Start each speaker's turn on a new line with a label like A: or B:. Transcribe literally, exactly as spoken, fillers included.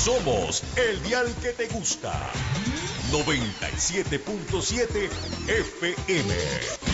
A: Somos el dial que te gusta. noventa y siete punto siete F M.